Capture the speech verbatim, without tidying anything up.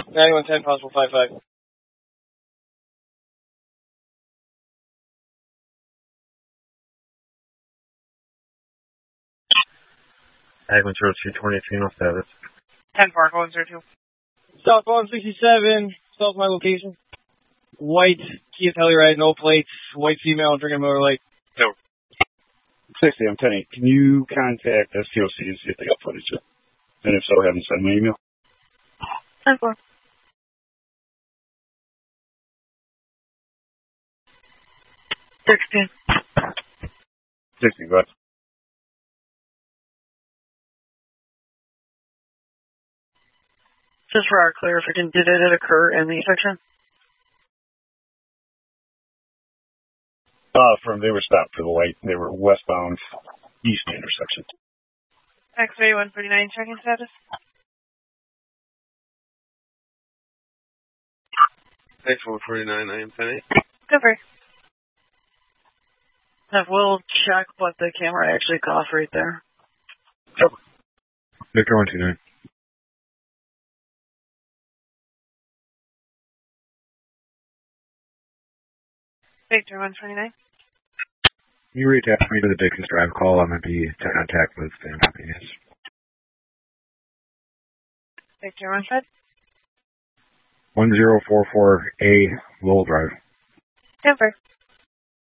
ninety-one ten, possible five five. Agman zero two twenty-two, no status. ten four, going zero two. Southbound sixty-seven, south of my location. White Kia Telluride, no plates, white female, drinking Miller Lite. No. sixty, I'm ten eight. Can you contact S T O C and see if they got footage? And if so, have them send me an email. ten four. sixteen. sixty, go ahead. Just for our clarification, did it occur in the intersection? Uh, from, they were stopped for the light. They were westbound, east intersection. X-ray one forty-nine, checking status. X one forty-nine, I am ten eight. Good for you. We'll check what the camera actually caught right there. Victor one two nine. Victor one twenty-nine. You reach out me to the Dixon's Drive call. I'm going to be in contact with Sam Happiness. Victor one Fred. one zero four four A Lowell Drive. Denver.